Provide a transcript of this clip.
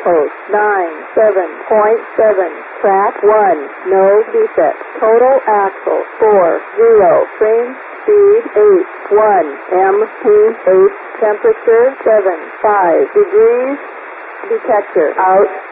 post 97.7, track 1, no defects. Total axle 40, frame speed 8, 1, MPH, temperature 75 degrees, detector out.